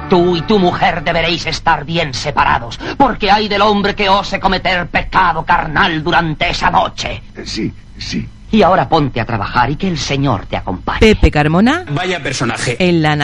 Tú y tu mujer deberéis estar bien separados, porque hay del hombre que ose cometer pecado carnal durante esa noche. Sí. Y ahora ponte a trabajar y que el Señor te acompañe. Pepe Carmona. Vaya personaje. En la